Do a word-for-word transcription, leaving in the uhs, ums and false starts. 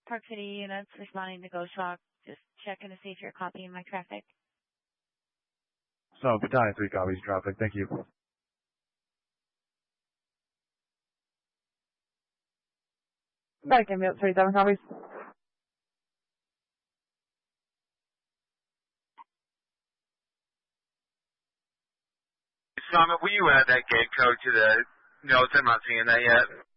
Park City units responding to Ghost Walk. Just checking to see if you're copying my traffic. So, Battalion three copies traffic. Thank you. Back in mute, three seven copies. Summit, will you add that gate code to the notes? I'm not seeing that yet.